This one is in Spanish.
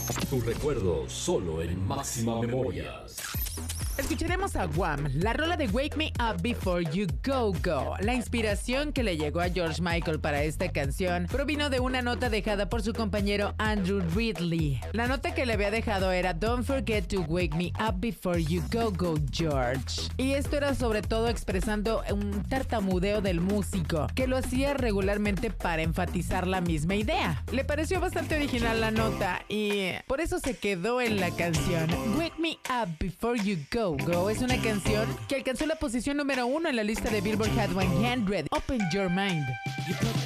Tu recuerdo solo en Máxima Memorias. Escucharemos a Wham, la rola de Wake Me Up Before You Go Go. La inspiración que le llegó a George Michael para esta canción provino de una nota dejada por su compañero Andrew Ridley. La nota que le había dejado era "Don't forget to wake me up before you go go, George". Y esto era sobre todo expresando un tartamudeo del músico, que lo hacía regularmente para enfatizar la misma idea. Le pareció bastante original la nota y por eso se quedó en la canción. Wake Me Up Before You Go Go es una canción que alcanzó la posición número 1 en la lista de Billboard Hot 100. Open Your Mind.